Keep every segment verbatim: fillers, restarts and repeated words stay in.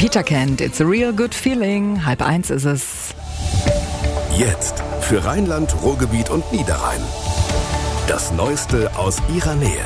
Peter Kent, It's a Real Good Feeling. Halb eins ist es. Jetzt für Rheinland, Ruhrgebiet und Niederrhein. Das Neueste aus ihrer Nähe.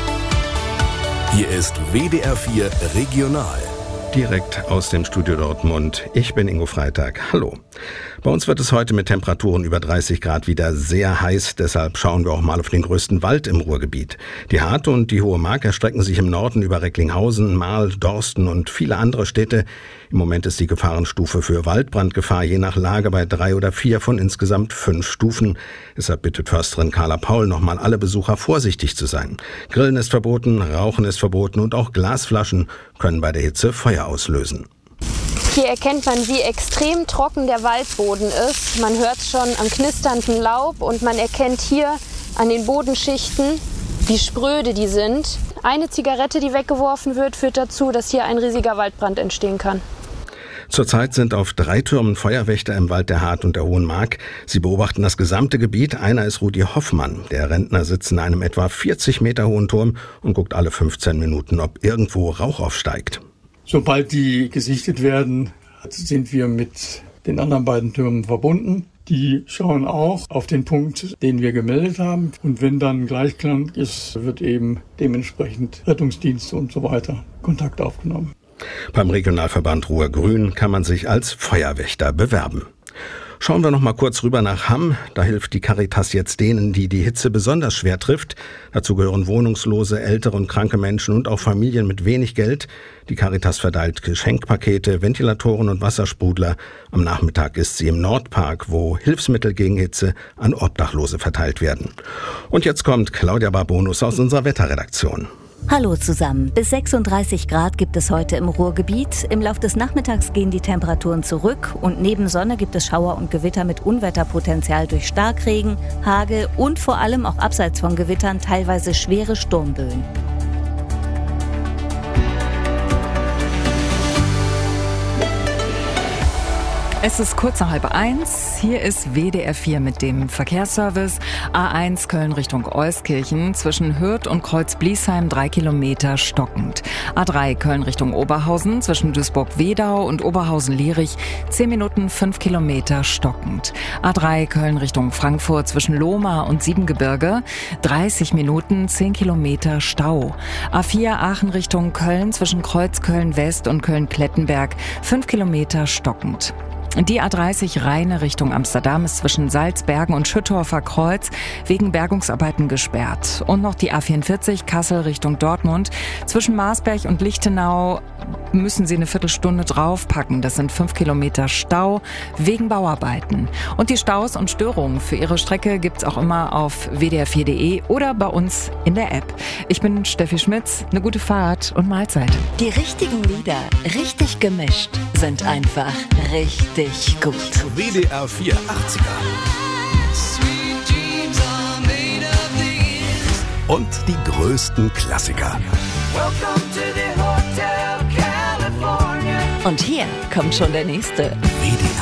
Hier ist W D R vier Regional. Direkt aus dem Studio Dortmund. Ich bin Ingo Freitag. Hallo. Bei uns wird es heute mit Temperaturen über dreißig Grad wieder sehr heiß. Deshalb schauen wir auch mal auf den größten Wald im Ruhrgebiet. Die Harte und die Hohe Mark erstrecken sich im Norden über Recklinghausen, Marl, Dorsten und viele andere Städte. Im Moment ist die Gefahrenstufe für Waldbrandgefahr je nach Lage bei drei oder vier von insgesamt fünf Stufen. Deshalb bittet Försterin Carla Paul nochmal alle Besucher vorsichtig zu sein. Grillen ist verboten, Rauchen ist verboten und auch Glasflaschen können bei der Hitze Feuer auslösen. Hier erkennt man, wie extrem trocken der Waldboden ist. Man hört es schon am knisternden Laub und man erkennt hier an den Bodenschichten, wie spröde die sind. Eine Zigarette, die weggeworfen wird, führt dazu, dass hier ein riesiger Waldbrand entstehen kann. Zurzeit sind auf drei Türmen Feuerwächter im Wald der Hart und der Hohen Mark. Sie beobachten das gesamte Gebiet. Einer ist Rudi Hoffmann. Der Rentner sitzt in einem etwa vierzig Meter hohen Turm und guckt alle fünfzehn Minuten, ob irgendwo Rauch aufsteigt. Sobald die gesichtet werden, sind wir mit den anderen beiden Türmen verbunden. Die schauen auch auf den Punkt, den wir gemeldet haben. Und wenn dann Gleichklang ist, wird eben dementsprechend Rettungsdienste und so weiter Kontakt aufgenommen. Beim Regionalverband Ruhr-Grün kann man sich als Feuerwächter bewerben. Schauen wir noch mal kurz rüber nach Hamm. Da hilft die Caritas jetzt denen, die die Hitze besonders schwer trifft. Dazu gehören wohnungslose, ältere und kranke Menschen und auch Familien mit wenig Geld. Die Caritas verteilt Geschenkpakete, Ventilatoren und Wassersprudler. Am Nachmittag ist sie im Nordpark, wo Hilfsmittel gegen Hitze an Obdachlose verteilt werden. Und jetzt kommt Claudia Barbonus aus unserer Wetterredaktion. Hallo zusammen. Bis sechsunddreißig Grad gibt es heute im Ruhrgebiet. Im Lauf des Nachmittags gehen die Temperaturen zurück und neben Sonne gibt es Schauer und Gewitter mit Unwetterpotenzial durch Starkregen, Hagel und vor allem auch abseits von Gewittern teilweise schwere Sturmböen. Es ist kurz nach halb eins. Hier ist W D R vier mit dem Verkehrsservice. A eins Köln Richtung Euskirchen zwischen Hürth und Kreuz-Bliesheim drei Kilometer stockend. A drei Köln Richtung Oberhausen zwischen Duisburg-Wedau und Oberhausen-Lierich zehn Minuten fünf Kilometer stockend. A drei Köln Richtung Frankfurt zwischen Lohmar und Siebengebirge dreißig Minuten zehn Kilometer Stau. A vier Aachen Richtung Köln zwischen Kreuzköln-West und Köln-Plettenberg fünf Kilometer stockend. Die A dreißig Rheine Richtung Amsterdam ist zwischen Salzbergen und Schüttorfer Kreuz wegen Bergungsarbeiten gesperrt. Und noch die A vierundvierzig Kassel Richtung Dortmund. Zwischen Marsberg und Lichtenau müssen Sie eine Viertelstunde draufpacken. Das sind fünf Kilometer Stau wegen Bauarbeiten. Und die Staus und Störungen für Ihre Strecke gibt's auch immer auf w d r vier punkt d e oder bei uns in der App. Ich bin Steffi Schmitz. Eine gute Fahrt und Mahlzeit. Die richtigen Lieder, richtig gemischt, sind einfach richtig gut. W D R vier achtziger. Und die größten Klassiker. Und hier kommt schon der nächste. W D R